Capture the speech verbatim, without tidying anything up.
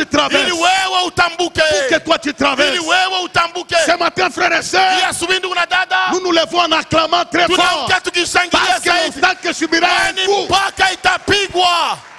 tu traverses. ili wewe utambuke. Pour que toi tu traverses. ili wewe utambuke. Ce matin, frères et sœurs, asubuhi ndugu na dada, nous nous levons en acclamant très fort. tunaamka tukishangilia Parce que zaidi. l'obstacle que subira un Kwani coup. mpaka itapigwa.